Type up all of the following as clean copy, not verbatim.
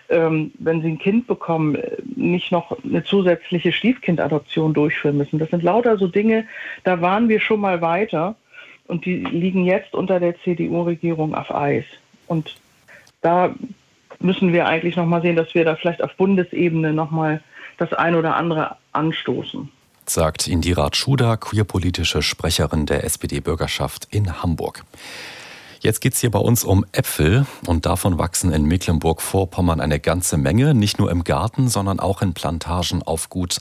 wenn sie ein Kind bekommen, nicht noch eine zusätzliche Stiefkindadoption durchführen müssen. Das sind lauter so Dinge, da waren wir schon mal weiter und die liegen jetzt unter der CDU-Regierung auf Eis. Und da müssen wir eigentlich nochmal sehen, dass wir da vielleicht auf Bundesebene nochmal das ein oder andere anstoßen. Sagt Indira Tschuda, queerpolitische Sprecherin der SPD-Bürgerschaft in Hamburg. Jetzt geht es hier bei uns um Äpfel und davon wachsen in Mecklenburg-Vorpommern eine ganze Menge, nicht nur im Garten, sondern auch in Plantagen auf gut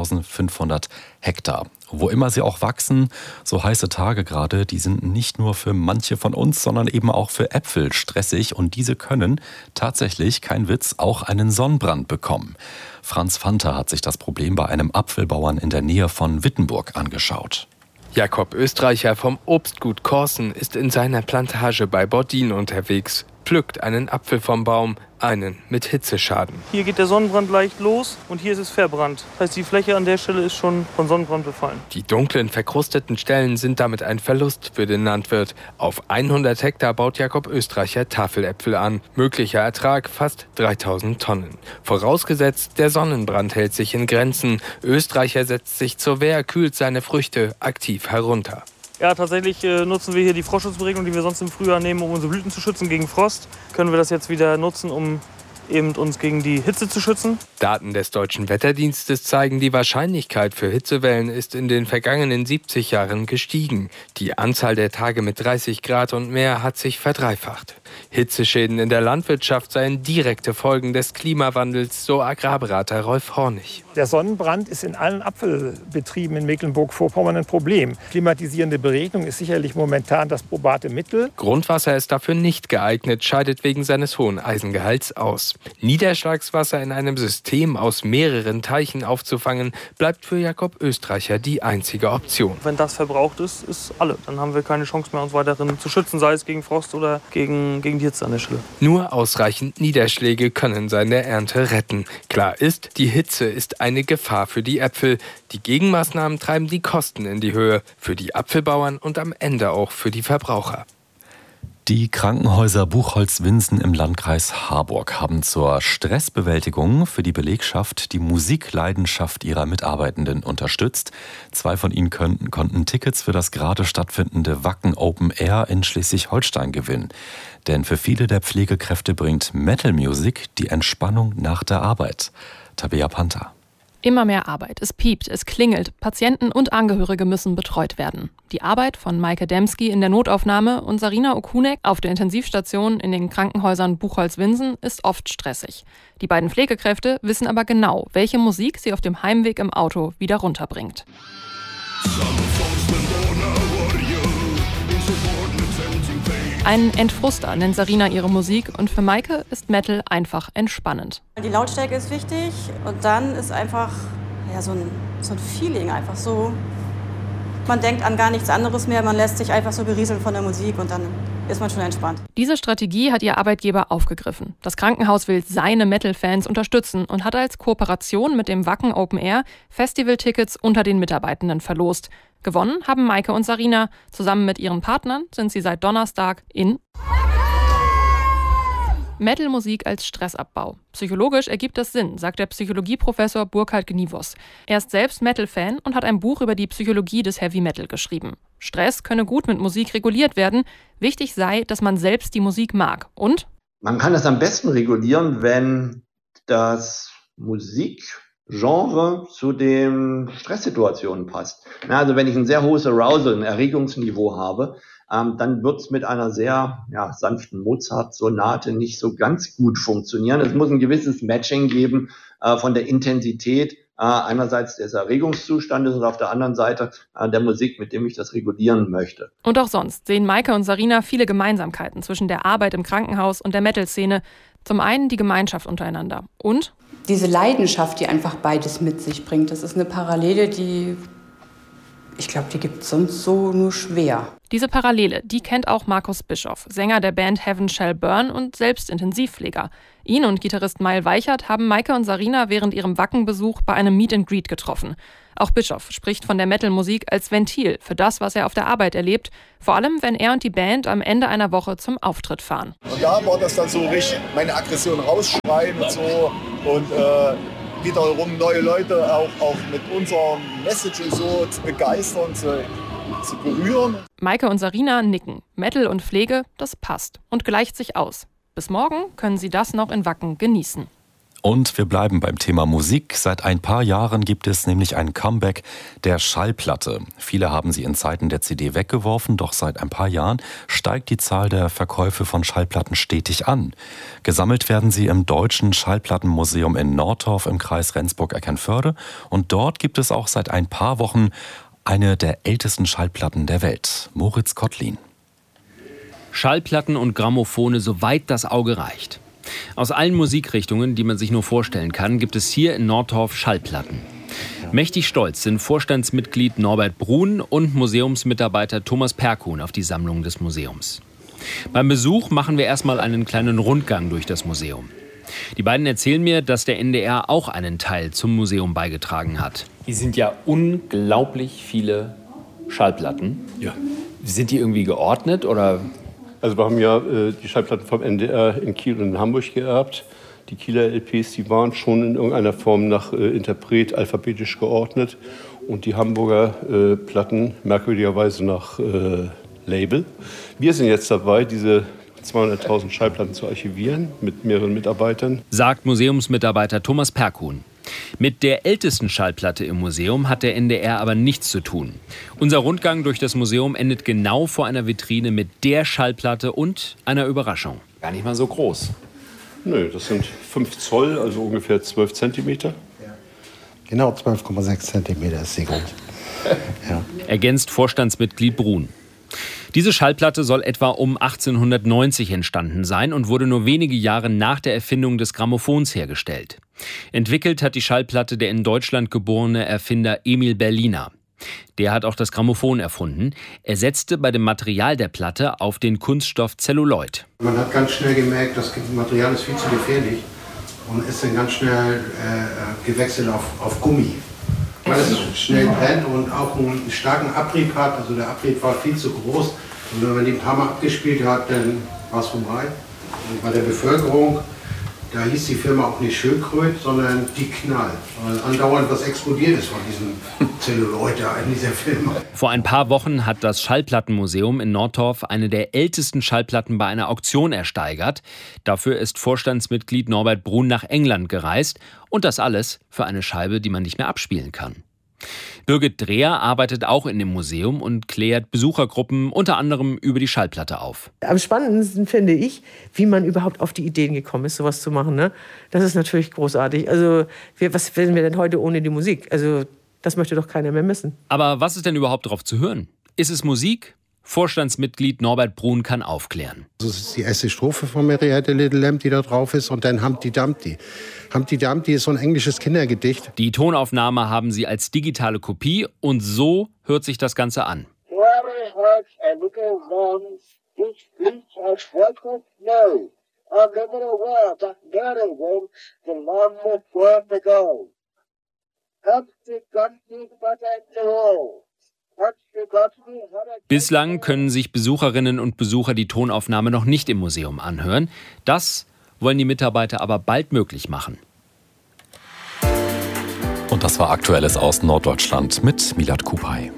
1500 Hektar. Wo immer sie auch wachsen, so heiße Tage gerade, die sind nicht nur für manche von uns, sondern eben auch für Äpfel stressig und diese können tatsächlich, kein Witz, auch einen Sonnenbrand bekommen. Franz Fanta hat sich das Problem bei einem Apfelbauern in der Nähe von Wittenburg angeschaut. Jakob Österreicher vom Obstgut Korsen ist in seiner Plantage bei Bordin unterwegs, pflückt einen Apfel vom Baum, einen mit Hitzeschaden. Hier geht der Sonnenbrand leicht los und hier ist es verbrannt. Das heißt, die Fläche an der Stelle ist schon von Sonnenbrand befallen. Die dunklen, verkrusteten Stellen sind damit ein Verlust für den Landwirt. Auf 100 Hektar baut Jakob Österreicher Tafeläpfel an. Möglicher Ertrag fast 3000 Tonnen. Vorausgesetzt, der Sonnenbrand hält sich in Grenzen. Österreicher setzt sich zur Wehr, kühlt seine Früchte aktiv herunter. Ja, tatsächlich nutzen wir hier die Frostschutzberegnung, die wir sonst im Frühjahr nehmen, um unsere Blüten zu schützen gegen Frost. Können wir das jetzt wieder nutzen, um eben uns gegen die Hitze zu schützen. Daten des Deutschen Wetterdienstes zeigen, die Wahrscheinlichkeit für Hitzewellen ist in den vergangenen 70 Jahren gestiegen. Die Anzahl der Tage mit 30 Grad und mehr hat sich verdreifacht. Hitzeschäden in der Landwirtschaft seien direkte Folgen des Klimawandels, so Agrarberater Rolf Hornig. Der Sonnenbrand ist in allen Apfelbetrieben in Mecklenburg-Vorpommern ein Problem. Klimatisierende Beregnung ist sicherlich momentan das probate Mittel. Grundwasser ist dafür nicht geeignet, scheidet wegen seines hohen Eisengehalts aus. Niederschlagswasser in einem System aus mehreren Teichen aufzufangen, bleibt für Jakob Österreicher die einzige Option. Wenn das verbraucht ist, ist alle. Dann haben wir keine Chance mehr, uns weiterhin zu schützen, sei es gegen Frost oder gegen die Hitze an der Stelle. Nur ausreichend Niederschläge können seine Ernte retten. Klar ist, die Hitze ist eine Gefahr für die Äpfel. Die Gegenmaßnahmen treiben die Kosten in die Höhe. Für die Apfelbauern und am Ende auch für die Verbraucher. Die Krankenhäuser Buchholz-Winsen im Landkreis Harburg haben zur Stressbewältigung für die Belegschaft die Musikleidenschaft ihrer Mitarbeitenden unterstützt. 2 von ihnen konnten Tickets für das gerade stattfindende Wacken Open Air in Schleswig-Holstein gewinnen. Denn für viele der Pflegekräfte bringt Metal Music die Entspannung nach der Arbeit. Tabea Panther. Immer mehr Arbeit. Es piept, es klingelt. Patienten und Angehörige müssen betreut werden. Die Arbeit von Maike Demski in der Notaufnahme und Sarina Okunek auf der Intensivstation in den Krankenhäusern Buchholz-Winsen ist oft stressig. Die beiden Pflegekräfte wissen aber genau, welche Musik sie auf dem Heimweg im Auto wieder runterbringt. Ein Entfruster nennt Sarina ihre Musik und für Maike ist Metal einfach entspannend. Die Lautstärke ist wichtig und dann ist einfach so ein Feeling einfach so. Man denkt an gar nichts anderes mehr, man lässt sich einfach so berieseln von der Musik und dann ist man schon entspannt. Diese Strategie hat ihr Arbeitgeber aufgegriffen. Das Krankenhaus will seine Metal-Fans unterstützen und hat als Kooperation mit dem Wacken Open Air Festival-Tickets unter den Mitarbeitenden verlost. Gewonnen haben Maike und Sarina. Zusammen mit ihren Partnern sind sie seit Donnerstag in Metal-Musik als Stressabbau. Psychologisch ergibt das Sinn, sagt der Psychologieprofessor Burkhard Gnivos. Er ist selbst Metal-Fan und hat ein Buch über die Psychologie des Heavy Metal geschrieben. Stress könne gut mit Musik reguliert werden. Wichtig sei, dass man selbst die Musik mag. Und? Man kann das am besten regulieren, wenn das Musikgenre zu den Stresssituationen passt. Also wenn ich ein sehr hohes Arousal, ein Erregungsniveau habe, dann wird es mit einer sehr sanften Mozart-Sonate nicht so ganz gut funktionieren. Es muss ein gewisses Matching geben von der Intensität einerseits des Erregungszustandes und auf der anderen Seite der Musik, mit dem ich das regulieren möchte. Und auch sonst sehen Maike und Sarina viele Gemeinsamkeiten zwischen der Arbeit im Krankenhaus und der Metal-Szene. Zum einen die Gemeinschaft untereinander und diese Leidenschaft, die einfach beides mit sich bringt. Das ist eine Parallele, die Ich glaube, die gibt es sonst so nur schwer. Diese Parallele, die kennt auch Markus Bischoff, Sänger der Band Heaven Shall Burn und selbst Intensivpfleger. Ihn und Gitarrist Mail Weichert haben Maike und Sarina während ihrem Wacken-Besuch bei einem Meet and Greet getroffen. Auch Bischoff spricht von der Metal-Musik als Ventil für das, was er auf der Arbeit erlebt. Vor allem, wenn er und die Band am Ende einer Woche zum Auftritt fahren. Und da war das dann so richtig, meine Aggression rausschreien und so. Und wiederum neue Leute auch mit unserem Message so zu begeistern, zu berühren. Maike und Sarina nicken. Metal und Pflege, das passt und gleicht sich aus. Bis morgen können sie das noch in Wacken genießen. Und wir bleiben beim Thema Musik. Seit ein paar Jahren gibt es nämlich ein Comeback der Schallplatte. Viele haben sie in Zeiten der CD weggeworfen, doch seit ein paar Jahren steigt die Zahl der Verkäufe von Schallplatten stetig an. Gesammelt werden sie im Deutschen Schallplattenmuseum in Nordorf im Kreis Rendsburg-Eckernförde. Und dort gibt es auch seit ein paar Wochen eine der ältesten Schallplatten der Welt. Moritz Kottlin. Schallplatten und Grammophone, soweit das Auge reicht. Aus allen Musikrichtungen, die man sich nur vorstellen kann, gibt es hier in Nordorf Schallplatten. Mächtig stolz sind Vorstandsmitglied Norbert Brun und Museumsmitarbeiter Thomas Perkuhn auf die Sammlung des Museums. Beim Besuch machen wir erstmal einen kleinen Rundgang durch das Museum. Die beiden erzählen mir, dass der NDR auch einen Teil zum Museum beigetragen hat. Hier sind ja unglaublich viele Schallplatten. Ja. Sind die irgendwie geordnet oder? Also wir haben ja die Schallplatten vom NDR in Kiel und in Hamburg geerbt. Die Kieler LPs, die waren schon in irgendeiner Form nach Interpret alphabetisch geordnet. Und die Hamburger Platten merkwürdigerweise nach Label. Wir sind jetzt dabei, diese 200.000 Schallplatten zu archivieren mit mehreren Mitarbeitern. Sagt Museumsmitarbeiter Thomas Perkuhn. Mit der ältesten Schallplatte im Museum hat der NDR aber nichts zu tun. Unser Rundgang durch das Museum endet genau vor einer Vitrine mit der Schallplatte und einer Überraschung. Gar nicht mal so groß. Nö, das sind 5 Zoll, also ungefähr 12 Zentimeter. Genau, 12,6 Zentimeter ist sie groß. Ja. Ergänzt Vorstandsmitglied Brun. Diese Schallplatte soll etwa um 1890 entstanden sein und wurde nur wenige Jahre nach der Erfindung des Grammophons hergestellt. Entwickelt hat die Schallplatte der in Deutschland geborene Erfinder Emil Berliner. Der hat auch das Grammophon erfunden. Er setzte bei dem Material der Platte auf den Kunststoff Zelluloid. Man hat ganz schnell gemerkt, das Material ist viel zu gefährlich und ist dann ganz schnell gewechselt auf Gummi. Weil es schnell brennt und auch einen starken Abrieb hat. Also der Abrieb war viel zu groß. Und wenn man die ein paar Mal abgespielt hat, dann war es vorbei. Und bei der Bevölkerung, da hieß die Firma auch nicht Schildkröt, sondern die Knall. Weil andauernd was explodiert ist von diesem Zelluloid in dieser Firma. Vor ein paar Wochen hat das Schallplattenmuseum in Nordorf eine der ältesten Schallplatten bei einer Auktion ersteigert. Dafür ist Vorstandsmitglied Norbert Brun nach England gereist. Und das alles für eine Scheibe, die man nicht mehr abspielen kann. Birgit Dreher arbeitet auch in dem Museum und klärt Besuchergruppen unter anderem über die Schallplatte auf. Am spannendsten finde ich, wie man überhaupt auf die Ideen gekommen ist, sowas zu machen. Ne? Das ist natürlich großartig. Also was wären wir denn heute ohne die Musik? Also das möchte doch keiner mehr missen. Aber was ist denn überhaupt drauf zu hören? Ist es Musik? Vorstandsmitglied Norbert Brun kann aufklären. Das ist die erste Strophe von Mary Had a Little Lamb, die da drauf ist, und dann Humpty Dumpty. Humpty Dumpty ist so ein englisches Kindergedicht. Die Tonaufnahme haben sie als digitale Kopie und so hört sich das Ganze an. Bislang können sich Besucherinnen und Besucher die Tonaufnahme noch nicht im Museum anhören. Das wollen die Mitarbeiter aber bald möglich machen. Und das war Aktuelles aus Norddeutschland mit Milad Kupay.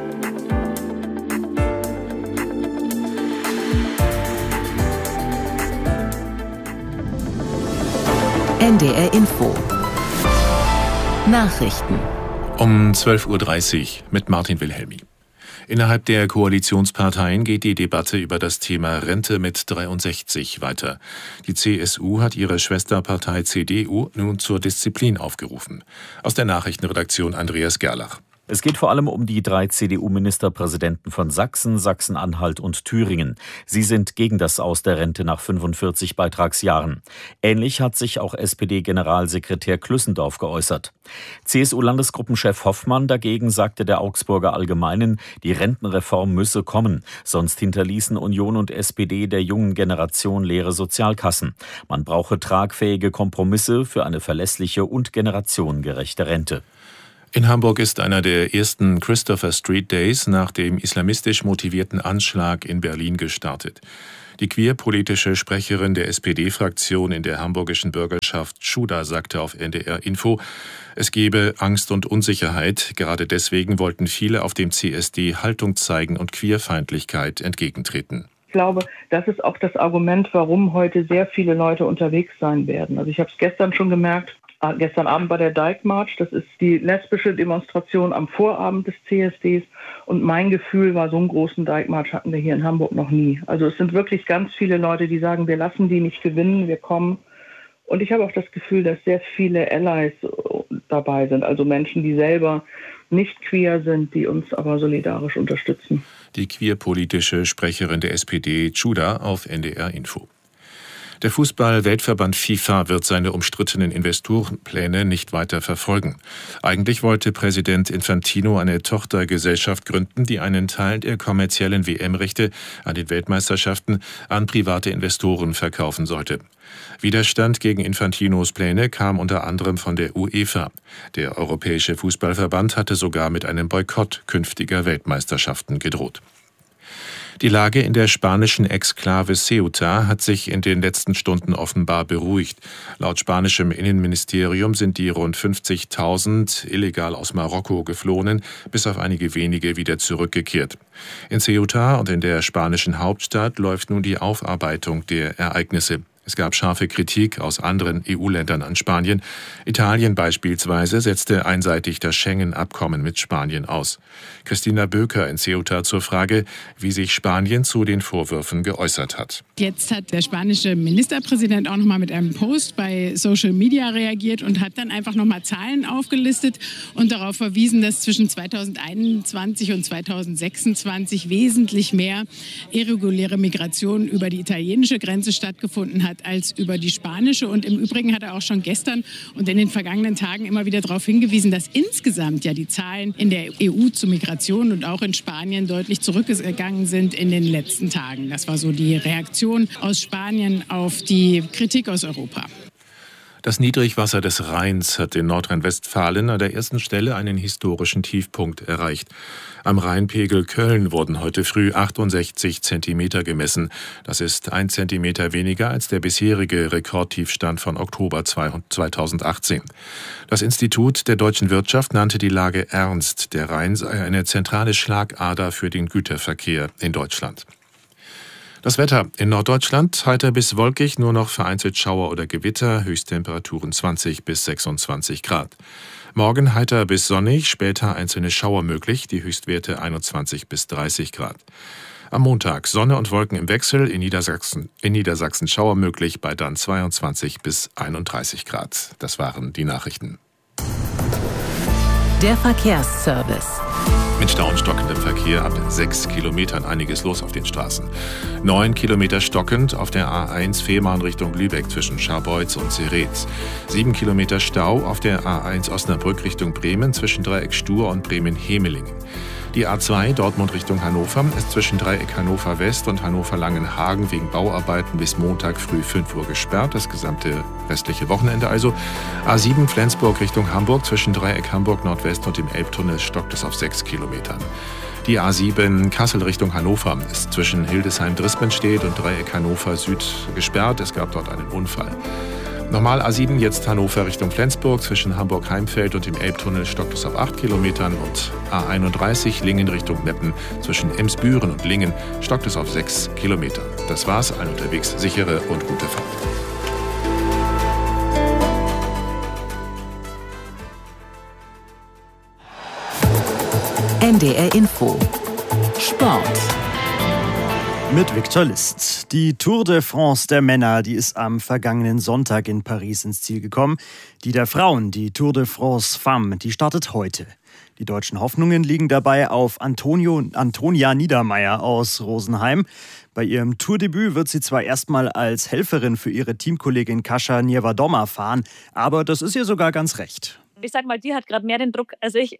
NDR Info. Nachrichten. Um 12.30 Uhr mit Martin Wilhelmi. Innerhalb der Koalitionsparteien geht die Debatte über das Thema Rente mit 63 weiter. Die CSU hat ihre Schwesterpartei CDU nun zur Disziplin aufgerufen. Aus der Nachrichtenredaktion Andreas Gerlach. Es geht vor allem um die 3 CDU-Ministerpräsidenten von Sachsen, Sachsen-Anhalt und Thüringen. Sie sind gegen das Aus der Rente nach 45 Beitragsjahren. Ähnlich hat sich auch SPD-Generalsekretär Klüssendorf geäußert. CSU-Landesgruppenchef Hoffmann dagegen sagte der Augsburger Allgemeinen, die Rentenreform müsse kommen. Sonst hinterließen Union und SPD der jungen Generation leere Sozialkassen. Man brauche tragfähige Kompromisse für eine verlässliche und generationengerechte Rente. In Hamburg ist einer der ersten Christopher Street Days nach dem islamistisch motivierten Anschlag in Berlin gestartet. Die queerpolitische Sprecherin der SPD-Fraktion in der hamburgischen Bürgerschaft Schuda sagte auf NDR Info, es gebe Angst und Unsicherheit. Gerade deswegen wollten viele auf dem CSD Haltung zeigen und Queerfeindlichkeit entgegentreten. Ich glaube, das ist auch das Argument, warum heute sehr viele Leute unterwegs sein werden. Also ich habe es gestern schon gemerkt, gestern Abend bei der Dyke March, das ist die lesbische Demonstration am Vorabend des CSDs und mein Gefühl war, so einen großen Dyke March hatten wir hier in Hamburg noch nie. Also es sind wirklich ganz viele Leute, die sagen, wir lassen die nicht gewinnen, wir kommen. Und ich habe auch das Gefühl, dass sehr viele Allies dabei sind, also Menschen, die selber nicht queer sind, die uns aber solidarisch unterstützen. Die queerpolitische Sprecherin der SPD, Schuda, auf NDR Info. Der Fußball-Weltverband FIFA wird seine umstrittenen Investorenpläne nicht weiter verfolgen. Eigentlich wollte Präsident Infantino eine Tochtergesellschaft gründen, die einen Teil der kommerziellen WM-Rechte an den Weltmeisterschaften an private Investoren verkaufen sollte. Widerstand gegen Infantinos Pläne kam unter anderem von der UEFA. Der Europäische Fußballverband hatte sogar mit einem Boykott künftiger Weltmeisterschaften gedroht. Die Lage in der spanischen Exklave Ceuta hat sich in den letzten Stunden offenbar beruhigt. Laut spanischem Innenministerium sind die rund 50.000 illegal aus Marokko Geflohenen bis auf einige wenige wieder zurückgekehrt. In Ceuta und in der spanischen Hauptstadt läuft nun die Aufarbeitung der Ereignisse. Es gab scharfe Kritik aus anderen EU-Ländern an Spanien. Italien beispielsweise setzte einseitig das Schengen-Abkommen mit Spanien aus. Christina Böker in Ceuta zur Frage, wie sich Spanien zu den Vorwürfen geäußert hat. Jetzt hat der spanische Ministerpräsident auch noch mal mit einem Post bei Social Media reagiert und hat dann einfach noch mal Zahlen aufgelistet und darauf verwiesen, dass zwischen 2021 und 2026 wesentlich mehr irreguläre Migration über die italienische Grenze stattgefunden hat als über die spanische. Und im Übrigen hat er auch schon gestern und in den vergangenen Tagen immer wieder darauf hingewiesen, dass insgesamt ja die Zahlen in der EU zu Migration und auch in Spanien deutlich zurückgegangen sind in den letzten Tagen. Das war so die Reaktion aus Spanien auf die Kritik aus Europa. Das Niedrigwasser des Rheins hat in Nordrhein-Westfalen an der ersten Stelle einen historischen Tiefpunkt erreicht. Am Rheinpegel Köln wurden heute früh 68 Zentimeter gemessen. Das ist 1 Zentimeter weniger als der bisherige Rekordtiefstand von Oktober 2018. Das Institut der deutschen Wirtschaft nannte die Lage ernst. Der Rhein sei eine zentrale Schlagader für den Güterverkehr in Deutschland. Das Wetter in Norddeutschland heiter bis wolkig, nur noch vereinzelt Schauer oder Gewitter, Höchsttemperaturen 20 bis 26 Grad. Morgen heiter bis sonnig, später einzelne Schauer möglich, die Höchstwerte 21 bis 30 Grad. Am Montag Sonne und Wolken im Wechsel, in Niedersachsen Schauer möglich, bei dann 22 bis 31 Grad. Das waren die Nachrichten. Der Verkehrsservice. Mit Stau und stockendem Verkehr ab 6 Kilometern einiges los auf den Straßen. 9 Kilometer stockend auf der A1 Fehmarn Richtung Lübeck zwischen Scharbeutz und Zeretz. 7 Kilometer Stau auf der A1 Osnabrück Richtung Bremen zwischen Dreieck Stur und Bremen-Hemelingen. Die A2 Dortmund Richtung Hannover ist zwischen Dreieck Hannover West und Hannover Langenhagen wegen Bauarbeiten bis Montag früh 5 Uhr gesperrt, das gesamte restliche Wochenende also. A7 Flensburg Richtung Hamburg zwischen Dreieck Hamburg Nordwest und dem Elbtunnel stockt es auf 6 Kilometern. Die A7 Kassel Richtung Hannover ist zwischen Hildesheim-Drispenstedt und Dreieck Hannover Süd gesperrt, es gab dort einen Unfall. Nochmal A7 jetzt Hannover Richtung Flensburg, zwischen Hamburg-Heimfeld und dem Elbtunnel stockt es auf 8 Kilometern und A31 Lingen Richtung Meppen, zwischen Emsbüren und Lingen stockt es auf 6 Kilometer. Das war's, allen unterwegs sichere und gute Fahrt. NDR Info Sport. Mit Victor List. Die Tour de France der Männer, die ist am vergangenen Sonntag in Paris ins Ziel gekommen. Die der Frauen, die Tour de France Femmes, die startet heute. Die deutschen Hoffnungen liegen dabei auf Antonia Niedermeyer aus Rosenheim. Bei ihrem Tourdebüt wird sie zwar erstmal als Helferin für ihre Teamkollegin Kasia Niewiadoma fahren, aber das ist ihr sogar ganz recht. Ich sag mal, die hat gerade mehr den Druck als ich.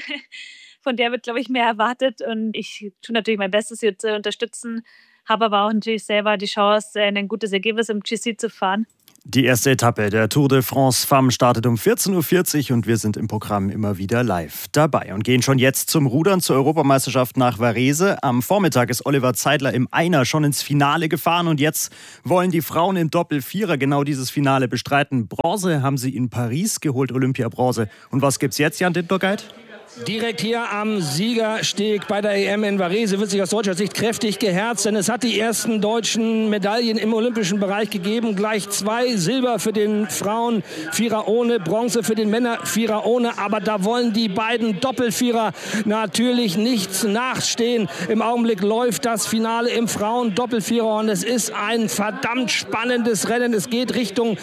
Von der wird, glaube ich, mehr erwartet. Und ich tue natürlich mein Bestes, sie zu unterstützen. Habe aber auch natürlich selber die Chance, ein gutes Ergebnis im GC zu fahren. Die erste Etappe der Tour de France Femmes startet um 14.40 Uhr und wir sind im Programm immer wieder live dabei und gehen schon jetzt zum Rudern zur Europameisterschaft nach Varese. Am Vormittag ist Oliver Zeidler im Einer schon ins Finale gefahren und jetzt wollen die Frauen im Doppel-Vierer genau dieses Finale bestreiten. Bronze haben sie in Paris geholt, Olympia-Bronze. Und was gibt's jetzt, Jan Dittborgeit? Direkt hier am Siegersteg bei der EM in Varese wird sich aus deutscher Sicht kräftig geherzt, denn es hat die ersten deutschen Medaillen im olympischen Bereich gegeben. Gleich 2 Silber für den Frauen-Vierer ohne, Bronze für den Männer-Vierer ohne. Aber da wollen die beiden Doppelvierer natürlich nichts nachstehen. Im Augenblick läuft das Finale im Frauen-Doppelvierer und es ist ein verdammt spannendes Rennen. Es geht Richtung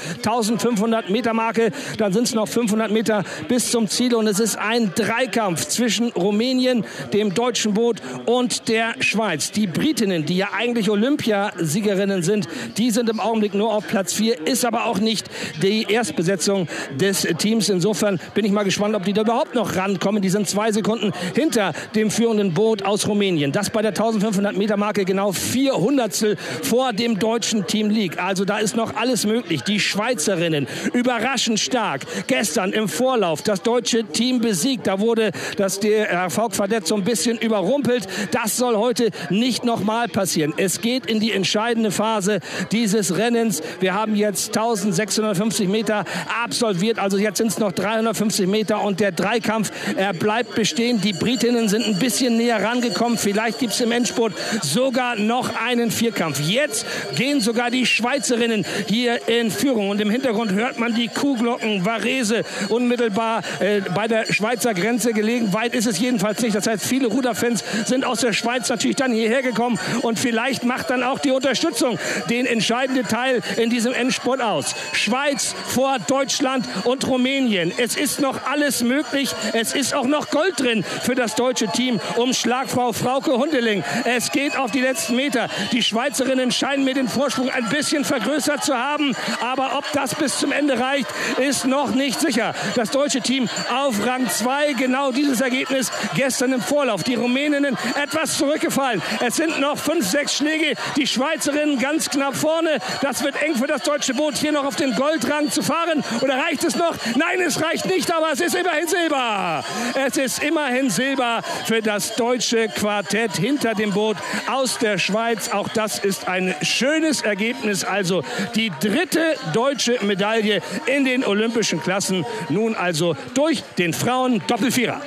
1500 Meter Marke, dann sind es noch 500 Meter bis zum Ziel und es ist ein Dreikampf zwischen Rumänien, dem deutschen Boot und der Schweiz. Die Britinnen, die ja eigentlich Olympiasiegerinnen sind, die sind im Augenblick nur auf Platz 4, ist aber auch nicht die Erstbesetzung des Teams. Insofern bin ich mal gespannt, ob die da überhaupt noch rankommen. Die sind 2 Sekunden hinter dem führenden Boot aus Rumänien, das bei der 1500 Meter Marke genau 400stel vor dem deutschen Team liegt. Also da ist noch alles möglich. Die Schweizerinnen überraschend stark. Gestern im Vorlauf das deutsche Team besiegt. Da wurde der Faulk-Fadette so ein bisschen überrumpelt. Das soll heute nicht nochmal passieren. Es geht in die entscheidende Phase dieses Rennens. Wir haben jetzt 1650 Meter absolviert. Also jetzt sind es noch 350 Meter und der Dreikampf, er bleibt bestehen. Die Britinnen sind ein bisschen näher rangekommen. Vielleicht gibt es im Endspurt sogar noch einen Vierkampf. Jetzt gehen sogar die Schweizerinnen hier in Führung. Und im Hintergrund hört man die Kuhglocken. Varese unmittelbar bei der Schweizer Grenze gelegen. Weit ist es jedenfalls nicht. Das heißt, viele Ruderfans sind aus der Schweiz natürlich dann hierher gekommen und vielleicht macht dann auch die Unterstützung den entscheidenden Teil in diesem Endspurt aus. Schweiz vor Deutschland und Rumänien. Es ist noch alles möglich. Es ist auch noch Gold drin für das deutsche Team um Schlagfrau Frauke Hundeling. Es geht auf die letzten Meter. Die Schweizerinnen scheinen mir den Vorsprung ein bisschen vergrößert zu haben, aber ob das bis zum Ende reicht, ist noch nicht sicher. Das deutsche Team auf Rang 2, genau dieses Ergebnis gestern im Vorlauf. Die Rumäninnen etwas zurückgefallen. Es sind noch 5, 6 Schläge. Die Schweizerinnen ganz knapp vorne. Das wird eng für das deutsche Boot, hier noch auf den Goldrang zu fahren. Oder reicht es noch? Nein, es reicht nicht, aber es ist immerhin Silber. Es ist immerhin Silber für das deutsche Quartett hinter dem Boot aus der Schweiz. Auch das ist ein schönes Ergebnis. Also die 3. deutsche Medaille in den olympischen Klassen. Nun also durch den Frauen-Doppelvierer.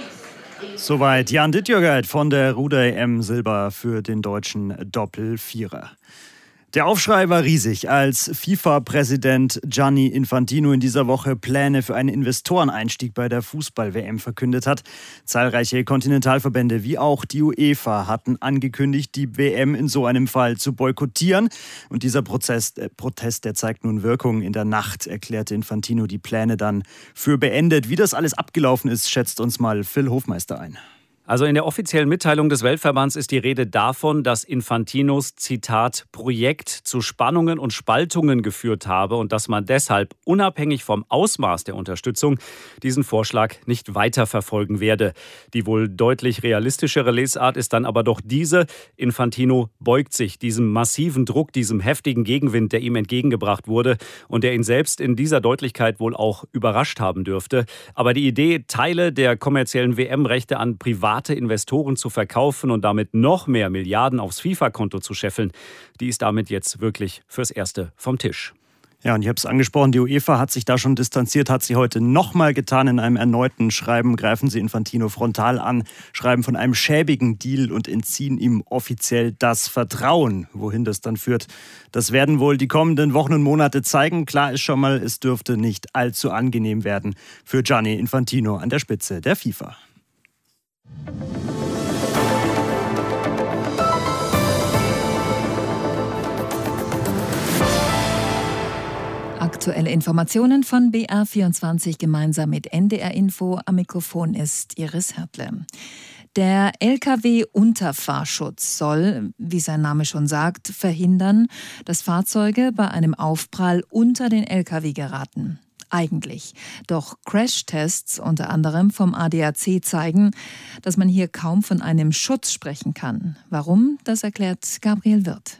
Soweit Jan Dittjörgert von der Ruder-EM Silber für den deutschen Doppelvierer. Der Aufschrei war riesig, als FIFA-Präsident Gianni Infantino in dieser Woche Pläne für einen Investoreneinstieg bei der Fußball-WM verkündet hat. Zahlreiche Kontinentalverbände wie auch die UEFA hatten angekündigt, die WM in so einem Fall zu boykottieren. Und dieser Protest, der zeigt nun Wirkung. In der Nacht erklärte Infantino die Pläne dann für beendet. Wie das alles abgelaufen ist, schätzt uns mal Phil Hofmeister ein. Also in der offiziellen Mitteilung des Weltverbands ist die Rede davon, dass Infantinos, Zitat, Projekt zu Spannungen und Spaltungen geführt habe und dass man deshalb unabhängig vom Ausmaß der Unterstützung diesen Vorschlag nicht weiterverfolgen werde. Die wohl deutlich realistischere Lesart ist dann aber doch diese: Infantino beugt sich diesem massiven Druck, diesem heftigen Gegenwind, der ihm entgegengebracht wurde und der ihn selbst in dieser Deutlichkeit wohl auch überrascht haben dürfte. Aber die Idee, Teile der kommerziellen WM-Rechte an private Investoren zu verkaufen und damit noch mehr Milliarden aufs FIFA-Konto zu scheffeln, die ist damit jetzt wirklich fürs Erste vom Tisch. Ja, und ich habe es angesprochen, die UEFA hat sich da schon distanziert, hat sie heute nochmal getan. In einem erneuten Schreiben greifen sie Infantino frontal an, schreiben von einem schäbigen Deal und entziehen ihm offiziell das Vertrauen. Wohin das dann führt, das werden wohl die kommenden Wochen und Monate zeigen. Klar ist schon mal, es dürfte nicht allzu angenehm werden für Gianni Infantino an der Spitze der FIFA. Aktuelle Informationen von BR24 gemeinsam mit NDR Info. Am Mikrofon ist Iris Hertle. Der Lkw-Unterfahrschutz soll, wie sein Name schon sagt, verhindern, dass Fahrzeuge bei einem Aufprall unter den Lkw geraten. Eigentlich. Doch Crashtests unter anderem vom ADAC zeigen, dass man hier kaum von einem Schutz sprechen kann. Warum? Das erklärt Gabriel Wirth.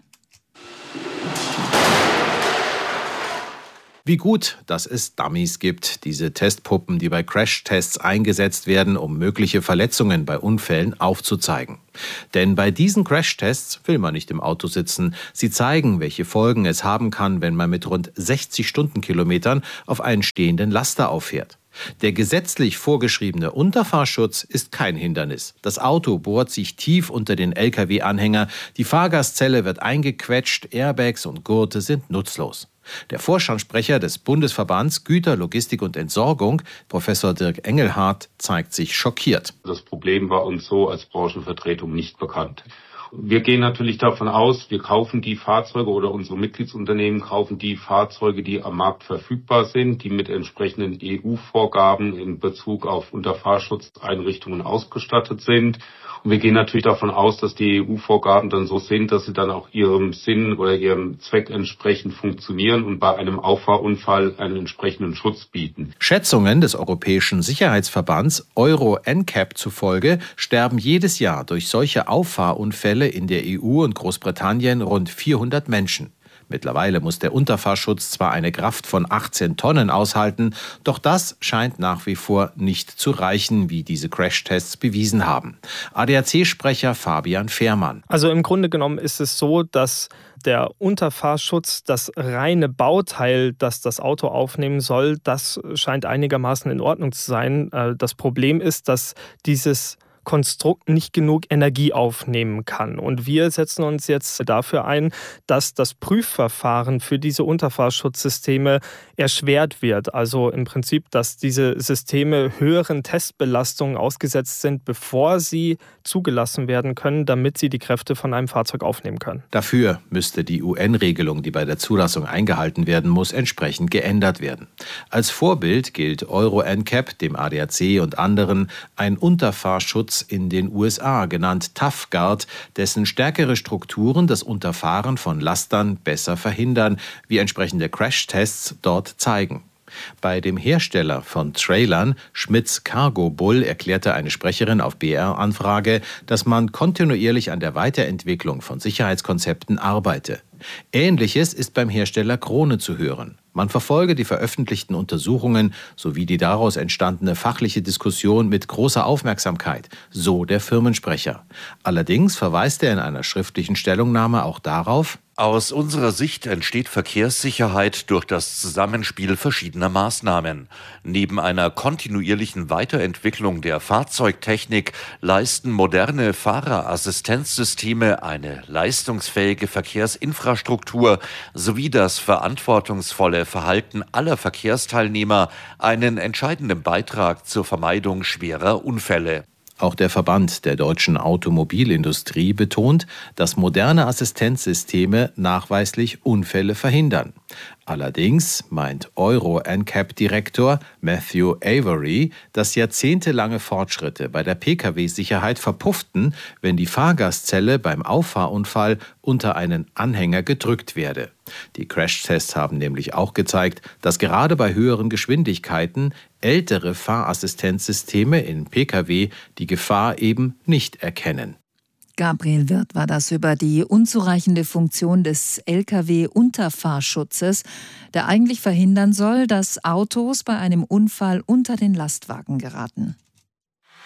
Wie gut, dass es Dummies gibt, diese Testpuppen, die bei Crashtests eingesetzt werden, um mögliche Verletzungen bei Unfällen aufzuzeigen. Denn bei diesen Crashtests will man nicht im Auto sitzen. Sie zeigen, welche Folgen es haben kann, wenn man mit rund 60 Stundenkilometern auf einen stehenden Laster auffährt. Der gesetzlich vorgeschriebene Unterfahrschutz ist kein Hindernis. Das Auto bohrt sich tief unter den Lkw-Anhänger, die Fahrgastzelle wird eingequetscht, Airbags und Gurte sind nutzlos. Der Vorstandssprecher des Bundesverbands Güter, Logistik und Entsorgung, Professor Dirk Engelhardt, zeigt sich schockiert. Das Problem war uns so als Branchenvertretung nicht bekannt. Wir gehen natürlich davon aus, wir kaufen die Fahrzeuge oder unsere Mitgliedsunternehmen kaufen die Fahrzeuge, die am Markt verfügbar sind, die mit entsprechenden EU-Vorgaben in Bezug auf Unterfahrschutzeinrichtungen ausgestattet sind. Und wir gehen natürlich davon aus, dass die EU-Vorgaben dann so sind, dass sie dann auch ihrem Sinn oder ihrem Zweck entsprechend funktionieren und bei einem Auffahrunfall einen entsprechenden Schutz bieten. Schätzungen des Europäischen Sicherheitsverbands Euro NCAP zufolge sterben jedes Jahr durch solche Auffahrunfälle in der EU und Großbritannien rund 400 Menschen. Mittlerweile muss der Unterfahrschutz zwar eine Kraft von 18 Tonnen aushalten, doch das scheint nach wie vor nicht zu reichen, wie diese Crashtests bewiesen haben. ADAC-Sprecher Fabian Fehrmann. Also im Grunde genommen ist es so, dass der Unterfahrschutz, das reine Bauteil, das das Auto aufnehmen soll, das scheint einigermaßen in Ordnung zu sein. Das Problem ist, dass dieses Konstrukt nicht genug Energie aufnehmen kann. Und wir setzen uns jetzt dafür ein, dass das Prüfverfahren für diese Unterfahrschutzsysteme erschwert wird. Also im Prinzip, dass diese Systeme höheren Testbelastungen ausgesetzt sind, bevor sie zugelassen werden können, damit sie die Kräfte von einem Fahrzeug aufnehmen können. Dafür müsste die UN-Regelung, die bei der Zulassung eingehalten werden muss, entsprechend geändert werden. Als Vorbild gilt Euro NCAP, dem ADAC und anderen, ein Unterfahrschutz in den USA, genannt Tough Guard, dessen stärkere Strukturen das Unterfahren von Lastern besser verhindern, wie entsprechende Crashtests dort zeigen. Bei dem Hersteller von Trailern, Schmitz Cargo Bull, erklärte eine Sprecherin auf BR-Anfrage, dass man kontinuierlich an der Weiterentwicklung von Sicherheitskonzepten arbeite. Ähnliches ist beim Hersteller Krone zu hören. Man verfolge die veröffentlichten Untersuchungen sowie die daraus entstandene fachliche Diskussion mit großer Aufmerksamkeit, so der Firmensprecher. Allerdings verweist er in einer schriftlichen Stellungnahme auch darauf: Aus unserer Sicht entsteht Verkehrssicherheit durch das Zusammenspiel verschiedener Maßnahmen. Neben einer kontinuierlichen Weiterentwicklung der Fahrzeugtechnik leisten moderne Fahrerassistenzsysteme eine leistungsfähige Verkehrsinfrastruktur sowie das verantwortungsvolle Verhalten aller Verkehrsteilnehmer einen entscheidenden Beitrag zur Vermeidung schwerer Unfälle. Auch der Verband der deutschen Automobilindustrie betont, dass moderne Assistenzsysteme nachweislich Unfälle verhindern. Allerdings meint Euro NCAP-Direktor Matthew Avery, dass jahrzehntelange Fortschritte bei der Pkw-Sicherheit verpufften, wenn die Fahrgastzelle beim Auffahrunfall unter einen Anhänger gedrückt werde. Die Crashtests haben nämlich auch gezeigt, dass gerade bei höheren Geschwindigkeiten ältere Fahrassistenzsysteme in Pkw die Gefahr eben nicht erkennen. Gabriel Wirth war das über die unzureichende Funktion des Lkw-Unterfahrschutzes, der eigentlich verhindern soll, dass Autos bei einem Unfall unter den Lastwagen geraten.